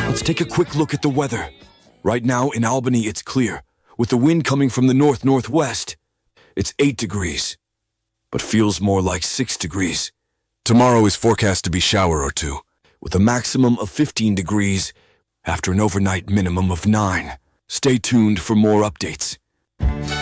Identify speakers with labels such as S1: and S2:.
S1: Let's take a quick look at the weather. Right now in Albany, it's clear, with the wind coming from the north-northwest. It's 8 degrees, but feels more like 6 degrees. Tomorrow is forecast to be shower or two, with a maximum of 15 degrees after an overnight minimum of 9. Stay tuned for more updates.